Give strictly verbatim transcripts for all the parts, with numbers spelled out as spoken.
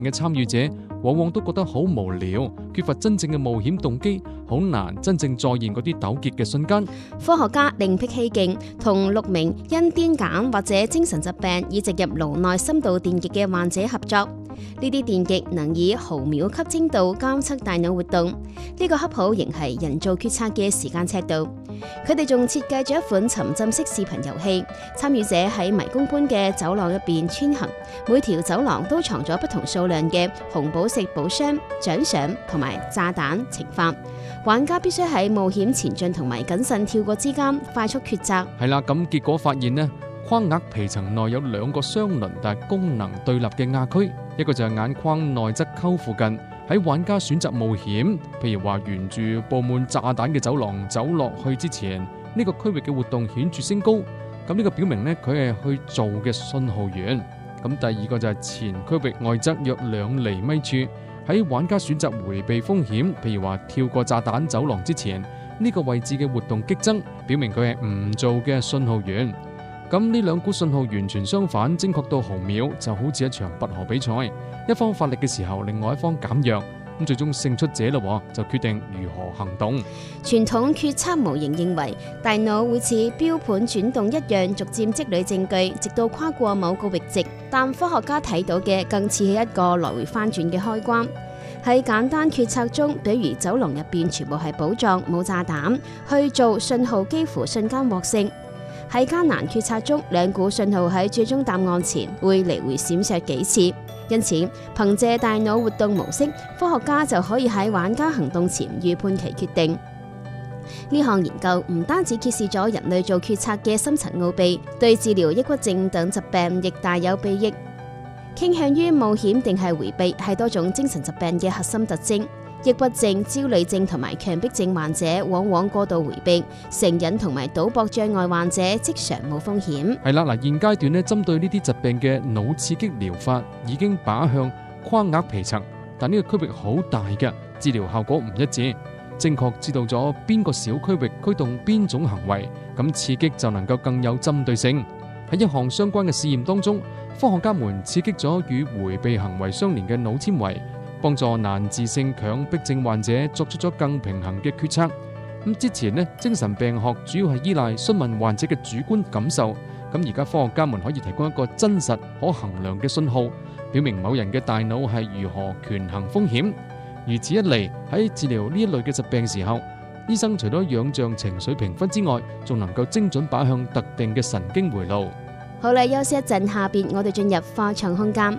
嘅參與者往往都覺得好無聊，缺乏真正嘅冒險動機，好難真正再現嗰啲糾結嘅瞬間。 科學家另辟蹊徑，同六名因癲癇或者精神疾病已植入顱內深度電極嘅患者合作。呢啲電極能以毫秒級精度監測大腦活動，呢個恰好仍係人造決策嘅時間尺度。佢哋仲設計咗一款沉浸式視頻遊戲，參與者喺迷宮般嘅走廊入邊穿行，每條走廊都藏咗不同數量嘅紅寶石寶箱、獎賞同埋炸彈懲罰。玩家必須喺冒險前進同埋謹慎跳過之間快速抉擇。 係啦，咁結果發現呢，框額皮層內有兩個相鄰但係功能對立嘅亞區，一個就係眼眶內側溝附近。喺玩家選擇冒險，譬如話沿住佈滿炸彈嘅走廊走落去之前，呢個區域嘅活動顯著升高。咁呢個表明呢，佢係去做嘅信號源。咁第二個就係前區域外側約兩厘米處，喺玩家選擇迴避風險，譬如話跳過炸彈走廊之前，呢個位置嘅活動激增，表明佢係唔做嘅信號源。咁呢兩股信號完全相反，精確到毫秒，就好似一場拔河比賽。一方發力嘅時候，另外一方減弱，咁最終勝出者咯，就決定如何行動。 傳統決策模型認為，大腦會似標盤轉動一樣，逐漸積累證據，直到跨過某個閾值。但科學家睇到嘅更似係一個來回翻轉嘅開關。喺簡單決策中，比如走廊入邊全部係寶藏冇炸彈，去做信號幾乎瞬間獲勝。喺艱難決策中，兩股信號喺最終答案前會嚟回閃爍幾次，因此憑借大腦活動模式，科學家就可以喺玩家行動前預判其決定。呢項研究唔單止揭示咗人類做決策嘅深層奧秘，對治療抑鬱症等疾病亦大有裨益。傾向於冒險定係迴避係多種精神疾病嘅核心特徵。抑鬱症、焦慮症同埋強迫症患者往往過度迴避，成癮同埋賭博障礙患者即常冇風險。 係啦，嗱，現階段咧，針對呢啲疾病嘅腦刺激療法已經靶向框額皮層，但呢個區域好大嘅，治療效果唔一致。正確知道咗邊個小區域驅動邊種行為，咁刺激就能夠更有針對性。喺一項相關嘅試驗當中，科學家們刺激咗與迴避行為相連嘅腦纖維，幫助難治性強迫症患者作出咗更平衡嘅決策。咁之前呢，精神病學主要係依賴詢問患者嘅主觀感受，咁而家科學家們可以提供一個真實可衡量嘅信號，表明某人嘅大腦係如何權衡風險。如此一嚟，喺治療呢一類嘅疾病時候，醫生除咗仰仗情緒評分之外，仲能夠精準靶向特定嘅神經回路。 好啦，休息一陣，下邊我哋進入科創空間。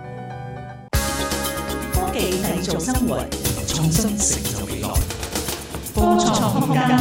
科技製造生活，創新成就未來。科創空間，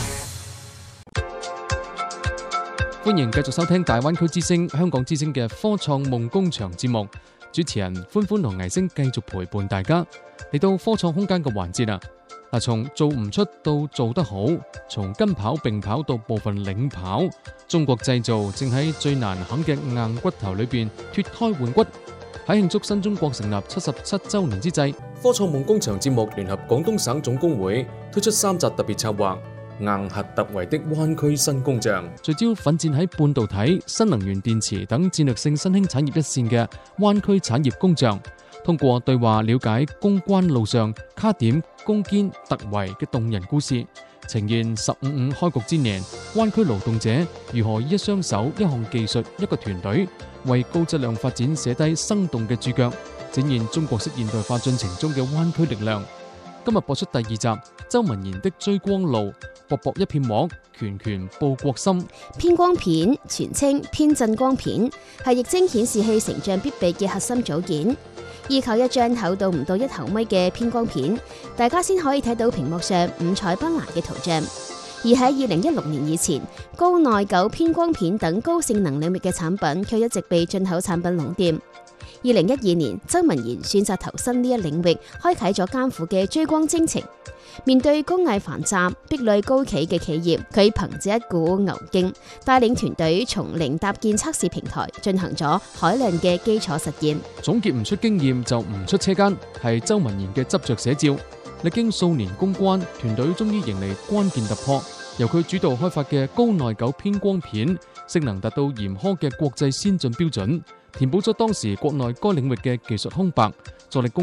歡迎繼續收聽大灣區之聲、香港之聲嘅科創夢工場節目。主持人歡歡同倪星繼續陪伴大家嚟到科創空間嘅環節啦。嗱，從做唔出到做得好，從跟跑並跑到部分領跑，中國製造正喺最難啃嘅硬骨頭裏邊脫胎換骨。喺慶祝新中國成立七十七週年之際，科創夢工場節目聯合廣東省總工會推出三集特別策劃，硬核突圍的灣區新工匠，聚焦奮戰喺半導體、新能源電池等戰略性新興產業一線嘅灣區產業工匠，通過對話了解攻關路上卡點、攻堅、突圍嘅動人故事，呈現十五五開局之年灣區勞動者如何以一雙手、一項技術、一個團隊為高質量發展寫低生動嘅注腳，展現中國式現代化進程中嘅灣區力量。今日播出第二集，周文賢的追光路，薄薄一片膜，拳拳報國心。 偏光片全稱偏振光片，係液晶顯示器成像必備嘅核心組件。依靠一張厚度唔到一毫米嘅偏光片，大家先可以睇到屏幕上五彩斑斕嘅圖像。而喺二零一六年以前，高耐久偏光片等高性能領域嘅產品卻一直被進口產品壟斷。二零一二年，周文賢選擇投身呢一領域，開啟咗艱苦嘅追光征程。面對工藝繁雜、壁壘高企嘅企業，佢憑借一股牛勁，帶領團隊從零搭建測試平台，進行咗海量嘅基礎實驗。 總結唔出經驗就唔出車間，係周文賢嘅執着寫照。歷經數年攻關，團隊終於迎嚟關鍵突破。由佢主導開發嘅高耐久偏光片，性能達到嚴苛嘅國際先進標準， 填補咗當時國內該領域嘅技術空白，助力公